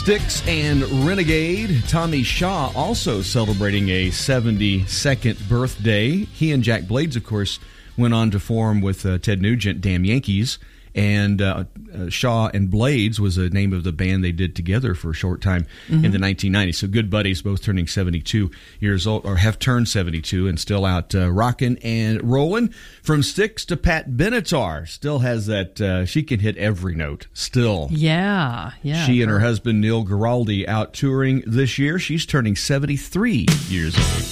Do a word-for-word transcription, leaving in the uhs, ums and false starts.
Styx and Renegade. Tommy Shaw also celebrating a seventy-second birthday. He and Jack Blades, of course, went on to form with uh, Ted Nugent, Damn Yankees. And uh, uh, Shaw and Blades was the name of the band they did together for a short time mm-hmm. in the nineteen nineties. So good buddies, both turning seventy-two years old, or have turned seventy-two, and still out uh, rocking and rolling. From Styx to Pat Benatar, still has that, uh, she can hit every note, still. Yeah, yeah. She and her husband, Neil Giraldi, out touring this year. She's turning seventy-three years old.